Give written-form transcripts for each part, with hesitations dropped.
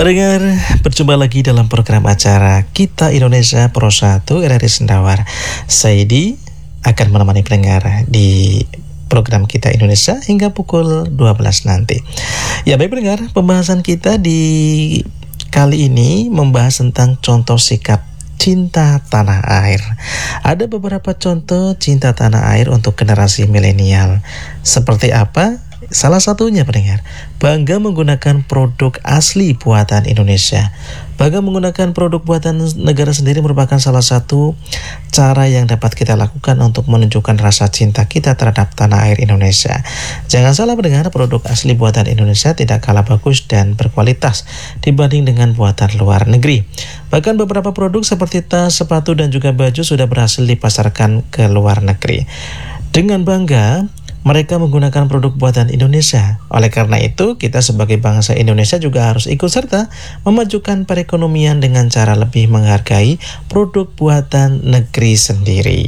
Pendengar, berjumpa lagi dalam program acara Kita Indonesia Pro 1 RRI Sendawar. Saidi akan menemani pendengar di program Kita Indonesia hingga pukul 12 nanti. Ya baik pendengar, pembahasan kita di kali ini membahas tentang contoh sikap cinta tanah air. Ada beberapa contoh cinta tanah air untuk generasi milenial. Seperti apa? Salah satunya pendengar, bangga menggunakan produk asli buatan Indonesia. Bangga menggunakan produk buatan negara sendiri merupakan salah satu cara yang dapat kita lakukan untuk menunjukkan rasa cinta kita terhadap tanah air Indonesia. Jangan salah pendengar, produk asli buatan Indonesia tidak kalah bagus dan berkualitas dibanding dengan buatan luar negeri. Bahkan beberapa produk seperti tas, sepatu, dan juga baju sudah berhasil dipasarkan ke luar negeri. Dengan bangga, mereka menggunakan produk buatan Indonesia. Oleh karena itu, kita sebagai bangsa Indonesia juga harus ikut serta memajukan perekonomian dengan cara lebih menghargai produk buatan negeri sendiri.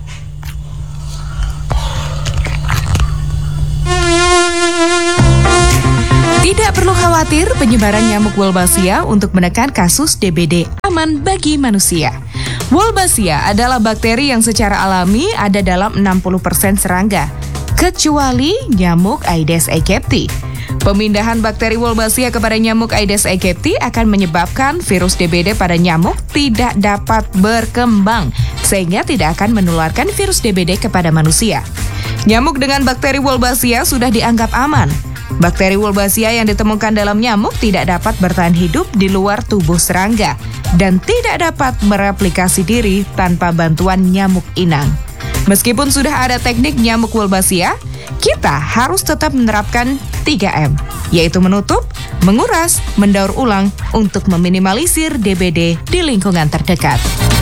Tidak perlu khawatir penyebaran nyamuk Wolbachia untuk menekan kasus DBD aman bagi manusia. Wolbachia adalah bakteri yang secara alami ada dalam 60% serangga, kecuali nyamuk Aedes aegypti. Pemindahan bakteri Wolbachia kepada nyamuk Aedes aegypti akan menyebabkan virus DBD pada nyamuk tidak dapat berkembang, sehingga tidak akan menularkan virus DBD kepada manusia. Nyamuk dengan bakteri Wolbachia sudah dianggap aman. Bakteri Wolbachia yang ditemukan dalam nyamuk tidak dapat bertahan hidup di luar tubuh serangga dan tidak dapat mereplikasi diri tanpa bantuan nyamuk inang. Meskipun sudah ada teknik nyamuk Wolbachia, kita harus tetap menerapkan 3M, yaitu menutup, menguras, mendaur ulang untuk meminimalisir DBD di lingkungan terdekat.